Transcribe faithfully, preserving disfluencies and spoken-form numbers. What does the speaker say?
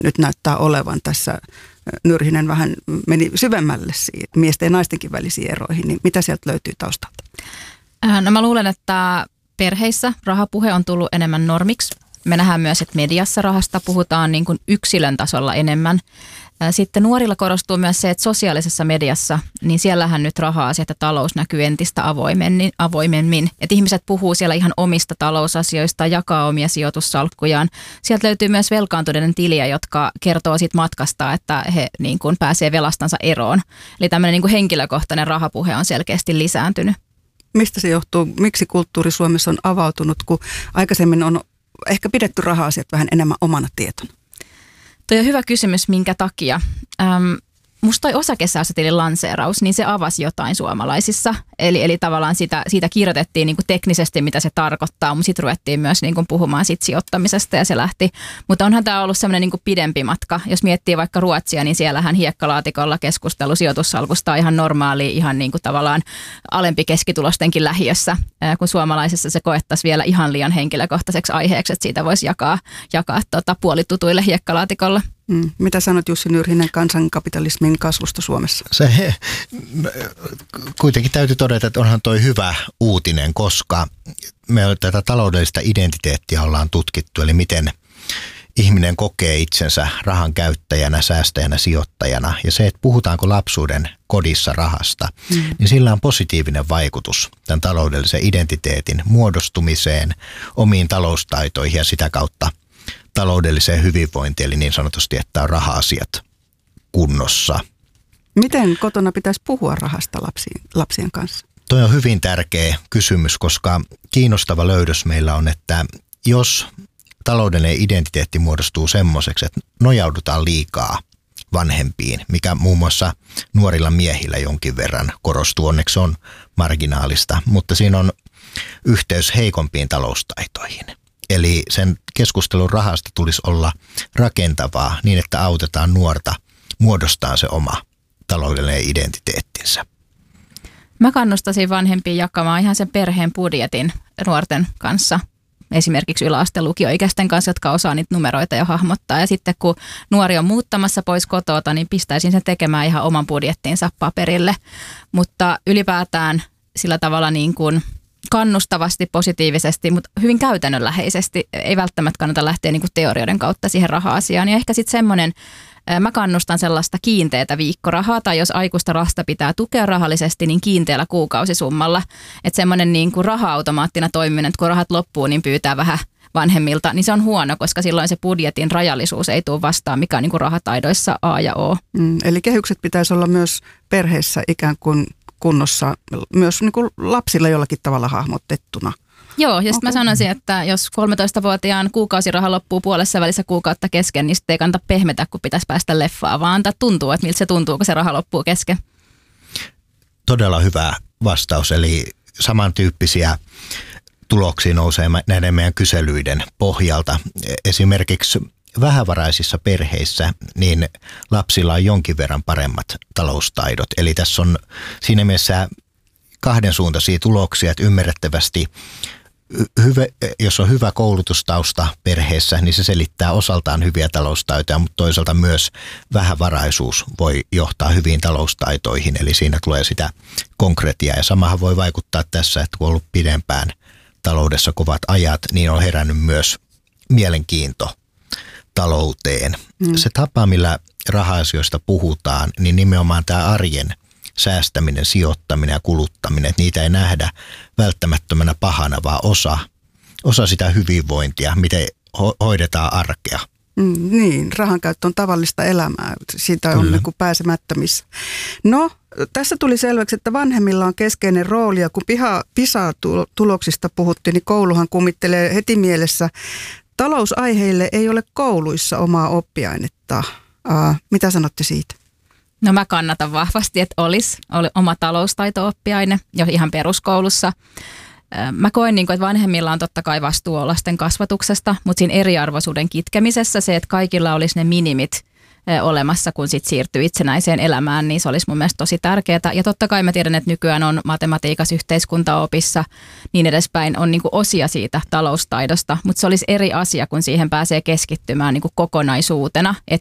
nyt näyttää olevan tässä. Nyrhinen vähän meni syvemmälle siitä, miesten ja naistenkin välisiin eroihin, niin mitä sieltä löytyy taustalta? No mä luulen, että perheissä rahapuhe on tullut enemmän normiksi. Me nähdään myös, että mediassa rahasta puhutaan niin kuin yksilön tasolla enemmän. Sitten nuorilla korostuu myös se, että sosiaalisessa mediassa, niin siellähän nyt raha-asiat ja talous näkyy entistä avoimemmin. avoimemmin. Että ihmiset puhuu siellä ihan omista talousasioista, jakaa omia sijoitussalkkujaan. Sieltä löytyy myös velkaantuneiden tiliä, jotka kertoo siitä matkasta, että he niin kuin pääsee velastansa eroon. Eli tämmöinen niin kuin henkilökohtainen rahapuhe on selkeästi lisääntynyt. Mistä se johtuu? Miksi kulttuuri Suomessa on avautunut, kun aikaisemmin on ehkä pidetty raha-asiat vähän enemmän omana tietona? Tuo on hyvä kysymys, minkä takia. Ähm, musta toi osakesäästötilin lanseeraus, niin se avasi jotain suomalaisissa. Eli, eli tavallaan sitä, siitä kirjoitettiin niin kuin teknisesti, mitä se tarkoittaa, mutta sitten ruvettiin myös niin kuin puhumaan sit sijoittamisesta ja se lähti. Mutta onhan tämä ollut semmoinen niin kuin pidempi matka. Jos miettii vaikka Ruotsia, niin siellähän hiekkalaatikolla keskustelu sijoitussalkusta on ihan normaali, ihan niin kuin tavallaan alempi keskitulostenkin lähiössä, kun suomalaisessa se koettaisiin vielä ihan liian henkilökohtaiseksi aiheeksi, että siitä voisi jakaa, jakaa tota puolitutuille hiekkalaatikolla. Mm. Mitä sanot Jussi Nyrhinen kansankapitalismin kasvusta Suomessa? Se kuitenkin täytyy todeta, että onhan toi hyvä uutinen, koska me tätä taloudellista identiteettiä ollaan tutkittu, eli miten ihminen kokee itsensä rahan käyttäjänä, säästäjänä, sijoittajana. Ja se, että puhutaanko lapsuuden kodissa rahasta, mm. niin sillä on positiivinen vaikutus tämän taloudellisen identiteetin muodostumiseen, omiin taloustaitoihin ja sitä kautta taloudelliseen hyvinvointiin, eli niin sanotusti, että on raha-asiat kunnossa. Miten kotona pitäisi puhua rahasta lapsien, lapsien kanssa? Tuo on hyvin tärkeä kysymys, koska kiinnostava löydös meillä on, että jos taloudellinen identiteetti muodostuu semmoiseksi, että nojaudutaan liikaa vanhempiin, mikä muun muassa nuorilla miehillä jonkin verran korostuu, onneksi on marginaalista, mutta siinä on yhteys heikompiin taloustaitoihin. Eli sen keskustelun rahasta tulisi olla rakentavaa niin, että autetaan nuorta muodostaa se oma taloudellinen identiteettinsä. Mä kannustaisin vanhempia jakamaan ihan sen perheen budjetin nuorten kanssa. Esimerkiksi yläasteen lukioikäisten kanssa, jotka osaa niitä numeroita jo hahmottaa. Ja sitten kun nuori on muuttamassa pois kotota, niin pistäisin sen tekemään ihan oman budjettinsa paperille. Mutta ylipäätään sillä tavalla niin kuin kannustavasti, positiivisesti, mutta hyvin käytännönläheisesti. Ei välttämättä kannata lähteä niin kuin teorioiden kautta siihen raha-asiaan. Ja ehkä sitten semmoinen, mä kannustan sellaista kiinteätä viikkorahaa, tai jos aikuista lasta pitää tukea rahallisesti, niin kiinteällä kuukausisummalla. Että semmoinen niin kuin raha-automaattina toimiminen, että kun rahat loppuu, niin pyytää vähän vanhemmilta, niin se on huono, koska silloin se budjetin rajallisuus ei tule vastaan, mikä on niin kuin rahataidoissa A ja O. Mm, eli kehykset pitäisi olla myös perheessä ikään kuin kunnossa, myös niin kuin lapsilla jollakin tavalla hahmotettuna. Joo, ja sitten mä sanoisin, että jos kolmetoistavuotiaan kuukausiraha loppuu puolessa välissä kuukautta kesken, niin sitten ei kannata pehmetä, kun pitäisi päästä leffaan, vaan antaa tuntua, että miltä se tuntuu, kun se raha loppuu kesken. Todella hyvä vastaus, eli samantyyppisiä tuloksia nousee näiden meidän kyselyiden pohjalta. Esimerkiksi vähävaraisissa perheissä niin lapsilla on jonkin verran paremmat taloustaidot. Eli tässä on siinä mielessä kahdensuuntaisia tuloksia, että ymmärrettävästi hyvä, jos on hyvä koulutustausta perheessä, niin se selittää osaltaan hyviä taloustaitoja, mutta toisaalta myös vähävaraisuus voi johtaa hyviin taloustaitoihin, eli siinä tulee sitä konkretiaa. Ja samahan voi vaikuttaa tässä, että kun on ollut pidempään taloudessa kovat ajat, niin on herännyt myös mielenkiinto talouteen. Mm. Se tapa, millä raha-asioista puhutaan, niin nimenomaan tämä arjen säästäminen, sijoittaminen ja kuluttaminen, että niitä ei nähdä välttämättömänä pahana, vaan osa, osa sitä hyvinvointia, miten ho- hoidetaan arkea. Mm, niin, rahankäyttö on tavallista elämää, siitä on mm. niin kuin pääsemättömissä. No, tässä tuli selväksi, että vanhemmilla on keskeinen rooli, ja kun piha, PISA-tuloksista puhuttiin, niin kouluhan kummittelee heti mielessä. Talousaiheille ei ole kouluissa omaa oppiainetta. Uh, mitä sanotte siitä? No mä kannatan vahvasti, että olisi oli oma taloustaito-oppiaine jo ihan peruskoulussa. Mä koen, että vanhemmilla on totta kai vastuu lasten kasvatuksesta, mutta siinä eriarvoisuuden kitkemisessä se, että kaikilla olisi ne minimit olemassa, kun sit siirtyy itsenäiseen elämään, niin se olisi mun mielestä tosi tärkeää. Ja totta kai mä tiedän, että nykyään on matematiikassa, yhteiskuntaopissa, niin edespäin on niinku osia siitä taloustaidosta, mutta se olisi eri asia, kun siihen pääsee keskittymään niinku kokonaisuutena. Et